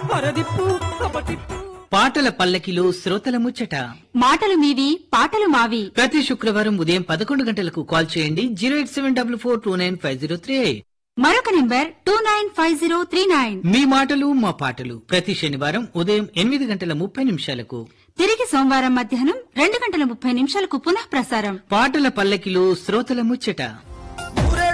పరదిప్పు కపటిప్పు. పాటల పల్లకిలో శ్రోతల ముచ్చట. మాటలు మీవి పాటలు మావి. ప్రతి శుక్రవారం ఉదయం 11 గంటలకు కాల్ చేయండి 08744295038. మరొక నెంబర్ 295039. మీ మాటలు మా పాటలు ప్రతి శనివారం ఉదయం 8:30 తిరిగి సోమవారం మధ్యాహ్నం 2:30 పునః ప్రసారం. పాటల పల్లకిలో శ్రోతల ముచ్చట.